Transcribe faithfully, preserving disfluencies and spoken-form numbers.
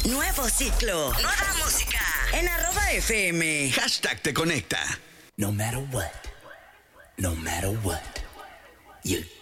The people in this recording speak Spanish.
Nuevo ciclo. Nueva música. En arroba F M. Hashtag te conecta. No matter what. No matter what. You